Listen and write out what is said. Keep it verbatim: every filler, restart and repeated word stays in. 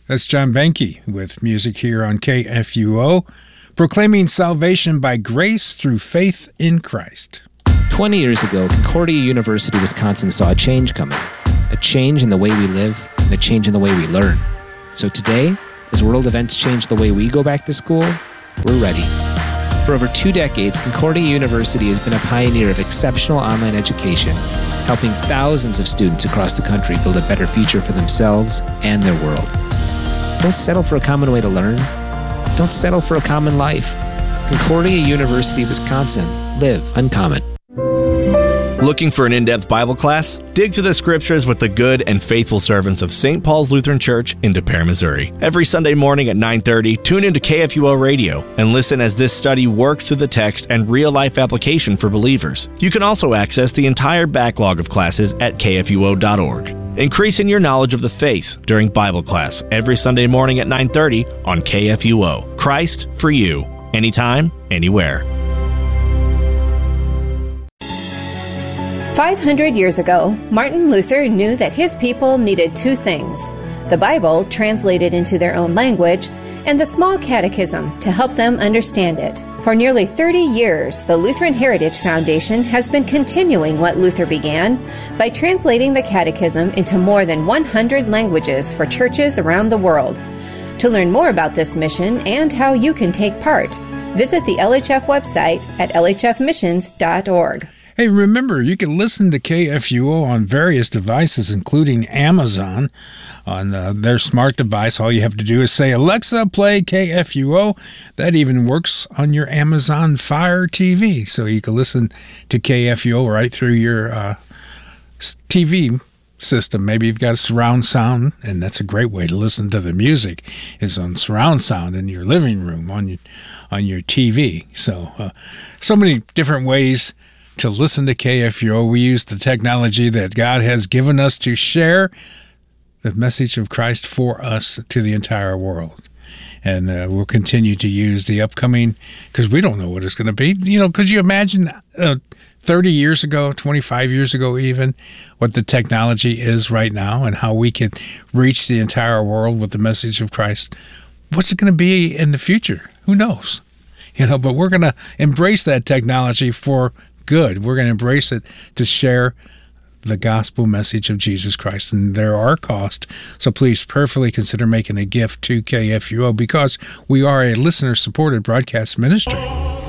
That's John Benke with music here on K F U O, proclaiming salvation by grace through faith in Christ. twenty years ago, Concordia University, Wisconsin saw a change coming, a change in the way we live and a change in the way we learn. So today, as world events change the way we go back to school, we're ready. For over two decades, Concordia University has been a pioneer of exceptional online education, helping thousands of students across the country build a better future for themselves and their world. Don't settle for a common way to learn. Don't settle for a common life. Concordia University, Wisconsin. Live uncommon. Looking for an in-depth Bible class? Dig through the scriptures with the good and faithful servants of Saint Paul's Lutheran Church in De Pere, Missouri. Every Sunday morning at nine thirty, tune into K F U O Radio and listen as this study works through the text and real-life application for believers. You can also access the entire backlog of classes at K F U O dot org. Increasing your knowledge of the faith during Bible class every Sunday morning at nine thirty on K F U O. Christ for you. Anytime, anywhere. five hundred years ago, Martin Luther knew that his people needed two things: the Bible, translated into their own language, and the small catechism to help them understand it. For nearly thirty years, the Lutheran Heritage Foundation has been continuing what Luther began by translating the catechism into more than one hundred languages for churches around the world. To learn more about this mission and how you can take part, visit the L H F website at L H F missions dot org. Hey, remember, you can listen to K F U O on various devices, including Amazon. On uh, their smart device, all you have to do is say, Alexa, play K F U O. That even works on your Amazon Fire T V, so you can listen to K F U O right through your uh, T V system. Maybe you've got a surround sound, and that's a great way to listen to the music, is on surround sound in your living room, on your, on your T V. So, uh, so many different ways to listen to K F U O. We use the technology that God has given us to share the message of Christ for us to the entire world. And uh, we'll continue to use the upcoming, because we don't know what it's going to be. You know, could you imagine uh, thirty years ago, twenty-five years ago even, what the technology is right now and how we can reach the entire world with the message of Christ? What's it going to be in the future? Who knows? You know, but we're going to embrace that technology for good. We're going to embrace it to share the gospel message of Jesus Christ, and there are costs. So please prayerfully consider making a gift to K F U O, because we are a listener-supported broadcast ministry.